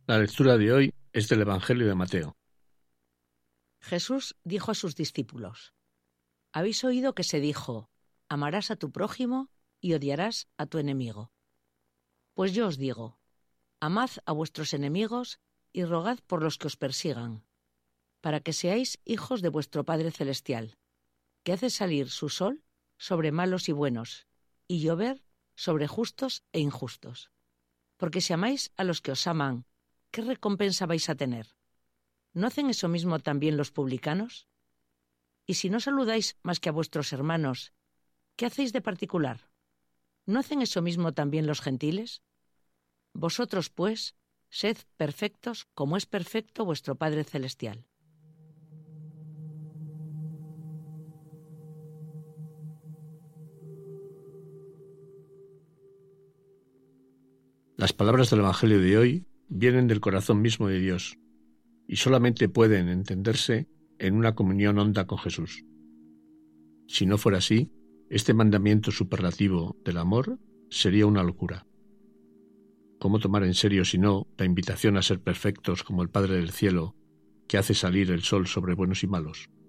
La lectura de hoy es del Evangelio de Mateo. Jesús dijo a sus discípulos: Habéis oído que se dijo: amarás a tu prójimo y odiarás a tu enemigo. Pues yo os digo: amad a vuestros enemigos y rogad por los que os persigan, para que seáis hijos de vuestro Padre Celestial, que hace salir su sol sobre malos y buenos, y llover sobre justos e injustos. Porque si amáis a los que os aman, ¿qué recompensa vais a tener? ¿No hacen eso mismo también los publicanos? Y si no saludáis más que a vuestros hermanos, ¿qué hacéis de particular? ¿No hacen eso mismo también los gentiles? Vosotros, pues, sed perfectos como es perfecto vuestro Padre Celestial. Las palabras del Evangelio de hoy vienen del corazón mismo de Dios y solamente pueden entenderse en una comunión honda con Jesús. Si no fuera así, este mandamiento superlativo del amor sería una locura. ¿Cómo tomar en serio, si no, la invitación a ser perfectos como el Padre del Cielo, que hace salir el sol sobre buenos y malos?